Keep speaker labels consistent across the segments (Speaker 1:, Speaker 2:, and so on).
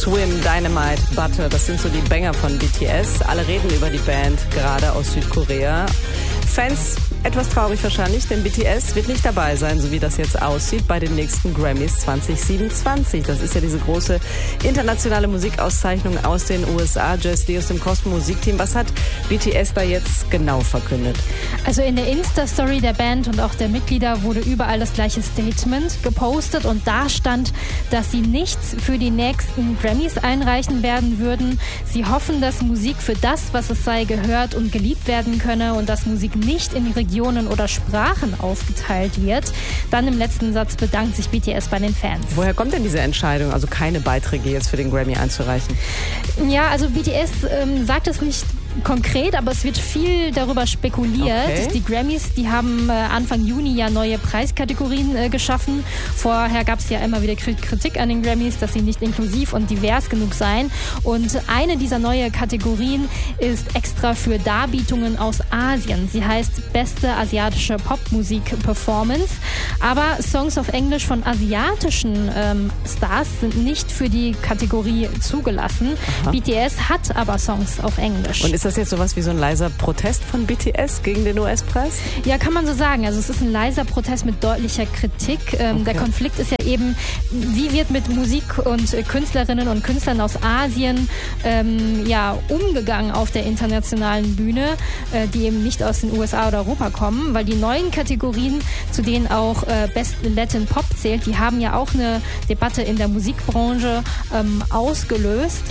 Speaker 1: Swim, Dynamite, Butter, das sind so die Banger von BTS. Alle reden über die Band, gerade aus Südkorea. Fans etwas traurig wahrscheinlich, denn BTS wird nicht dabei sein, so wie das jetzt aussieht, bei den nächsten Grammys 2027. Das ist ja diese große internationale Musikauszeichnung aus den USA. JSD aus dem Cosmo Musikteam. Was hat BTS da jetzt genau verkündet?
Speaker 2: Also in der Insta-Story der Band und auch der Mitglieder wurde überall das gleiche Statement gepostet und da stand, dass sie nichts für die nächsten Grammys einreichen werden würden. Sie hoffen, dass Musik für das, was es sei, gehört und geliebt werden könne und dass Musik nicht in Regionen oder Sprachen aufgeteilt wird. Dann im letzten Satz bedankt sich BTS bei den Fans.
Speaker 1: Woher kommt denn diese Entscheidung, also keine Beiträge jetzt für den Grammy einzureichen?
Speaker 2: Ja, also BTS sagt es nicht konkret, aber es wird viel darüber spekuliert.
Speaker 1: Okay.
Speaker 2: Die Grammys, die haben Anfang Juni ja neue Preiskategorien geschaffen. Vorher gab es ja immer wieder Kritik an den Grammys, dass sie nicht inklusiv und divers genug seien. Und eine dieser neuen Kategorien ist extra für Darbietungen aus Asien. Sie heißt Beste asiatische Popmusik-Performance. Aber Songs auf Englisch von asiatischen Stars sind nicht für die Kategorie zugelassen.
Speaker 1: Aha.
Speaker 2: BTS hat aber Songs auf Englisch.
Speaker 1: Und ist das jetzt sowas wie so ein leiser Protest von BTS gegen den US-Preis?
Speaker 2: Ja, kann man so sagen. Also es ist ein leiser Protest mit deutlicher Kritik. Okay. Der Konflikt ist ja eben, wie wird mit Musik und Künstlerinnen und Künstlern aus Asien umgegangen auf der internationalen Bühne, die eben nicht aus den USA oder Europa kommen, weil die neuen Kategorien, zu denen auch Best Latin Pop zählt, die haben ja auch eine Debatte in der Musikbranche ausgelöst.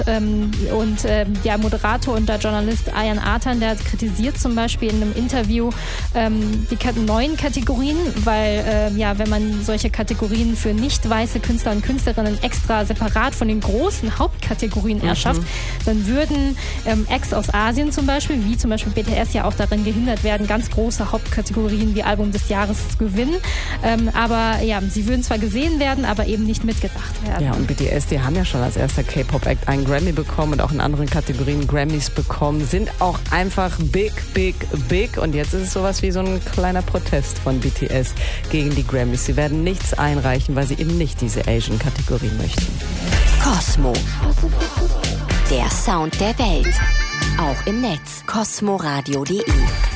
Speaker 2: Der Moderator und der Journalist Ayan Artan, der hat kritisiert zum Beispiel in einem Interview die neuen Kategorien, weil wenn man solche Kategorien für nicht weiße Künstler und Künstlerinnen extra separat von den großen Hauptkategorien erschafft, dann würden Acts aus Asien zum Beispiel, wie zum Beispiel BTS, ja auch darin gehindert werden, ganz große Hauptkategorien wie Album des Jahres zu gewinnen. Aber sie würden zwar gesehen werden, aber eben nicht mitgedacht werden.
Speaker 1: Ja, und BTS, die haben ja schon als erster K-Pop-Act einen Grammy bekommen und auch in anderen Kategorien Grammys bekommen, sind auch einfach big, big, big. Und jetzt ist es sowas wie so ein kleiner Protest von BTS gegen die Grammys. Sie werden nichts einreichen, weil sie eben nicht diese Asian-Kategorie möchten.
Speaker 3: Cosmo. Der Sound der Welt. Auch im Netz. cosmoradio.de